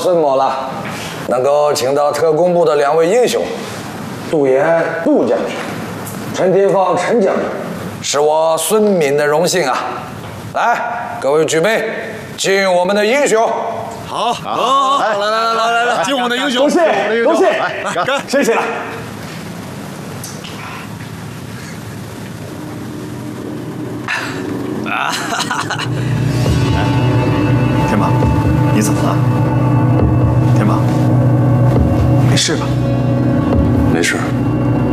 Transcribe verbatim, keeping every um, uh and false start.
什么了，能够请到特工部的两位英雄，杜岩杜将军，陈天放陈将军，是我孙敏的荣幸啊！来，各位举杯，敬我们的英雄。 好，好，来来来来来来，敬我们的英雄， 多谢多谢， 来干， 谢谢了。 啊哈哈！天马，你怎么了？天马，没事吧？ 没事。